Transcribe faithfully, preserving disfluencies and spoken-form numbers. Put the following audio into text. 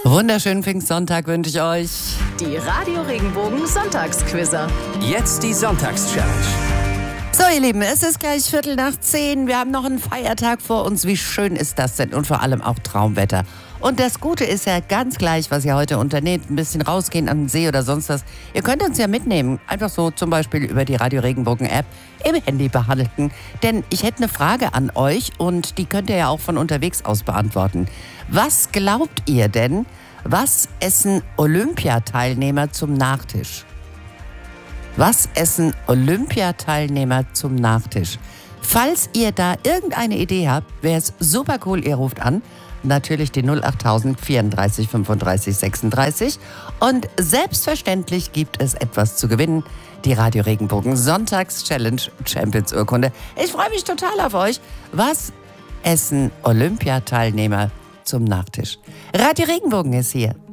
Wunderschönen Pfingstsonntag wünsche ich euch. Die Radio Regenbogen Sonntagsquizzer. Jetzt die Sonntagschallenge. So, ihr Lieben, es ist gleich Viertel nach zehn. Wir haben noch einen Feiertag vor uns. Wie schön ist das denn? Und vor allem auch Traumwetter. Und das Gute ist ja ganz gleich, was ihr heute unternehmt. Ein bisschen rausgehen an den See oder sonst was. Ihr könnt uns ja mitnehmen. Einfach so zum Beispiel über die Radio Regenbogen App im Handy behalten. Denn ich hätte eine Frage an euch und die könnt ihr ja auch von unterwegs aus beantworten. Was glaubt ihr denn, was essen Olympiateilnehmer zum Nachtisch? Was essen Olympiateilnehmer zum Nachtisch? Falls ihr da irgendeine Idee habt, wäre es super cool, ihr ruft an. Natürlich die null acht tausend vierunddreißig fünfunddreißig sechsunddreißig. Und selbstverständlich gibt es etwas zu gewinnen. Die Radio Regenbogen Sonntags-Challenge Champions Urkunde. Ich freue mich total auf euch. Was essen Olympiateilnehmer zum Nachtisch? Radio Regenbogen ist hier.